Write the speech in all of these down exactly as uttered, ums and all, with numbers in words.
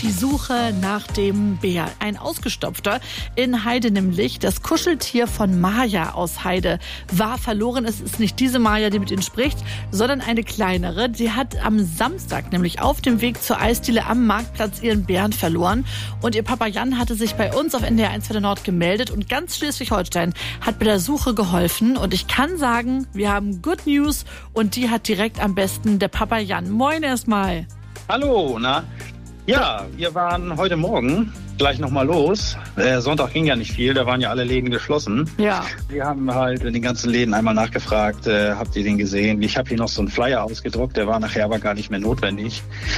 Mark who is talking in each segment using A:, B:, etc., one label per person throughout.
A: die Suche nach dem Bär. Ein ausgestopfter in Heide nämlich. Das Kuscheltier von Maja aus Heide war verloren. Es ist nicht diese Maja, die mit Ihnen spricht, sondern eine kleinere. Sie hat am Samstag nämlich auf dem Weg zur Eisdiele am Marktplatz ihren Bären verloren. Und ihr Papa Jan hatte sich bei uns auf N D R eins Welle Nord gemeldet und ganz Schleswig-Holstein hat bei der Suche geholfen. Und ich kann sagen, wir haben Good News und die hat direkt am besten der Papa Jan. Moin erstmal.
B: Hallo, na? Ja, wir waren heute Morgen gleich nochmal los. Äh, Sonntag ging ja nicht viel, da waren ja alle Läden geschlossen.
A: Ja.
B: Wir haben halt in den ganzen Läden einmal nachgefragt, äh, habt ihr den gesehen? Ich habe hier noch so einen Flyer ausgedruckt, der war nachher aber gar nicht mehr notwendig.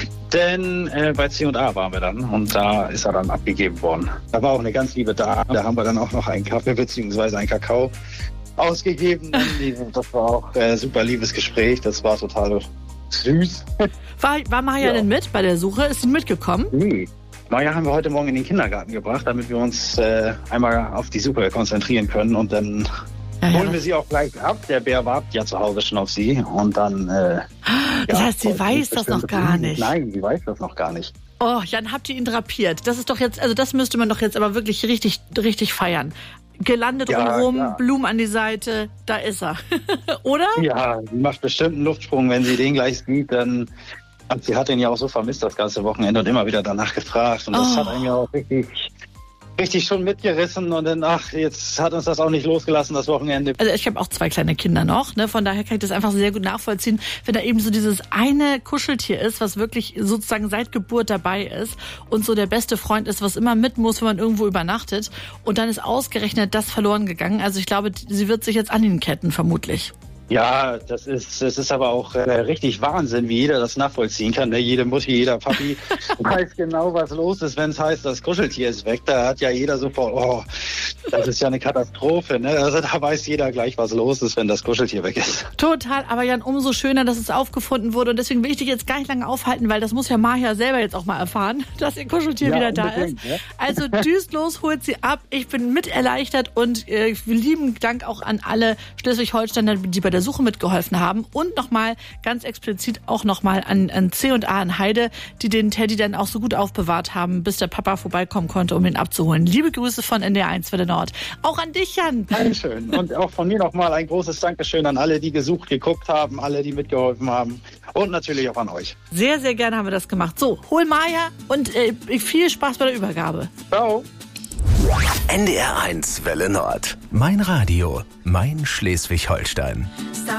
B: Denn äh, bei C und A waren wir dann und da ist er dann abgegeben worden. Da war auch eine ganz liebe Dame, da haben wir dann auch noch einen Kaffee bzw. einen Kakao ausgegeben. Das war auch ein äh, super liebes Gespräch, das war total süß.
A: War, war Maja
B: Ja.
A: denn mit bei der Suche? Ist sie mitgekommen?
B: Nee. Maja haben wir heute Morgen in den Kindergarten gebracht, damit wir uns äh, einmal auf die Suche konzentrieren können und dann
A: Ja, ja.
B: holen wir sie auch gleich ab. Der Bär wartet ja zu Hause schon auf sie und dann... Äh,
A: Das
B: ja,
A: heißt, sie weiß das noch gar nicht.
B: Nein, sie weiß das noch gar nicht.
A: Oh, Jan, habt ihr ihn drapiert? Das ist doch jetzt, also das müsste man doch jetzt aber wirklich richtig, richtig feiern. Gelandet
B: Ja,
A: rundherum,
B: klar.
A: Blumen an die Seite, da ist er. Oder?
B: Ja, sie macht bestimmt einen Luftsprung, wenn sie den gleich sieht, dann... Und sie hat ihn ja auch so vermisst das ganze Wochenende und immer wieder danach gefragt. Und das
A: Oh.
B: hat einen ja auch richtig, richtig schon mitgerissen. Und dann, ach, jetzt hat uns das auch nicht losgelassen, das Wochenende.
A: Also ich habe auch zwei kleine Kinder noch, ne? Von daher kann ich das einfach sehr gut nachvollziehen, wenn da eben so dieses eine Kuscheltier ist, was wirklich sozusagen seit Geburt dabei ist und so der beste Freund ist, was immer mit muss, wenn man irgendwo übernachtet. Und dann ist ausgerechnet das verloren gegangen. Also ich glaube, sie wird sich jetzt an ihn ketten, vermutlich.
B: Ja, das ist, das ist aber auch äh, richtig Wahnsinn, wie jeder das nachvollziehen kann. Ne? Jede Mutti, jeder Papi weiß genau, was los ist, wenn es heißt, das Kuscheltier ist weg. Da hat ja jeder sofort, oh, das ist ja eine Katastrophe. Ne? Also da weiß jeder gleich, was los ist, wenn das Kuscheltier weg ist.
A: Total, aber Jan, umso schöner, dass es aufgefunden wurde. Und deswegen will ich dich jetzt gar nicht lange aufhalten, weil das muss ja Maja selber jetzt auch mal erfahren, dass ihr Kuscheltier
B: Ja,
A: wieder da ist.
B: unbedingt, ja.
A: Also düst los, holt sie ab. Ich bin mit erleichtert und äh, lieben Dank auch an alle Schleswig-Holsteiner, die bei der Suche mitgeholfen haben. Und nochmal ganz explizit auch nochmal an, an C und A in Heide, die den Teddy dann auch so gut aufbewahrt haben, bis der Papa vorbeikommen konnte, um ihn abzuholen. Liebe Grüße von N D R eins Welle Nord. Auch an dich, Jan.
B: Dankeschön. Und auch von mir nochmal ein großes Dankeschön an alle, die gesucht, geguckt haben, alle, die mitgeholfen haben. Und natürlich auch an euch.
A: Sehr, sehr gerne haben wir das gemacht. So, hol Maja und äh, viel Spaß bei der Übergabe.
B: Ciao.
C: N D R eins Welle Nord. Mein Radio, mein Schleswig-Holstein.